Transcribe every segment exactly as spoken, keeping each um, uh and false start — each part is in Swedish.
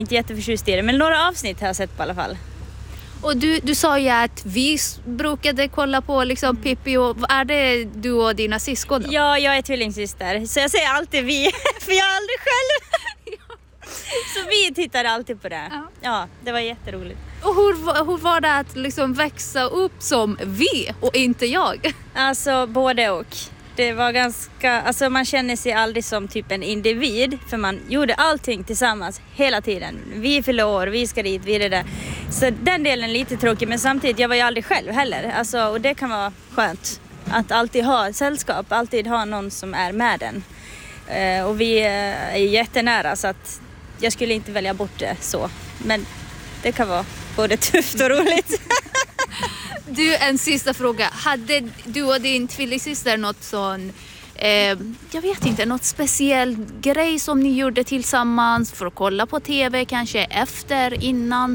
Inte jätteförtjust i det, men några avsnitt har jag sett på alla fall. Och du, du sa ju att vi brukade kolla på liksom Pippi, och är det du och dina syskon då? Ja, jag är tvillingsyster, så jag säger alltid vi, för jag är aldrig själv. Så vi tittar alltid på det. Ja, ja, det var jätteroligt. Och hur, hur var det att liksom växa upp som vi och inte jag? Alltså både och. Det var ganska, alltså man känner sig aldrig som typ en individ, för man gjorde allting tillsammans hela tiden. Vi fyller år, vi ska dit, vi är det där. Så den delen är lite tråkig, men samtidigt, jag var ju aldrig själv heller. Alltså, och det kan vara skönt att alltid ha sällskap, alltid ha någon som är med den. Uh, och vi är jättenära, så att jag skulle inte välja bort det så. Men det kan vara både tufft och roligt. Du, en sista fråga. Hade du och din tvillingsyster något sån, eh, jag vet inte, något speciell grej som ni gjorde tillsammans för att kolla på tv, kanske efter, innan?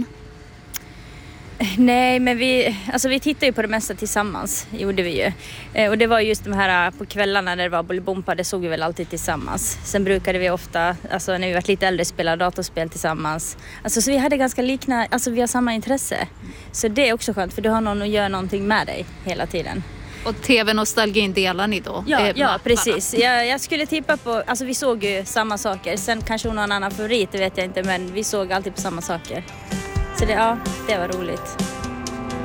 Nej, men vi, alltså vi tittade ju på det mesta tillsammans, gjorde vi ju. Eh, och det var just de här på kvällarna när det var Bolibompa, det såg vi väl alltid tillsammans. Sen brukade vi ofta, alltså när vi var lite äldre, spela datorspel tillsammans. Alltså så vi hade ganska likna, alltså vi har samma intresse. Så det är också skönt, för du har någon att göra någonting med dig hela tiden. Och tv-nostalgin delar ni då? Ja, eh, ja precis. Jag, jag skulle tippa på, alltså vi såg ju samma saker. Sen kanske hon har en annan favorit, det vet jag inte, men vi såg alltid på samma saker. Så det, ja, det var roligt.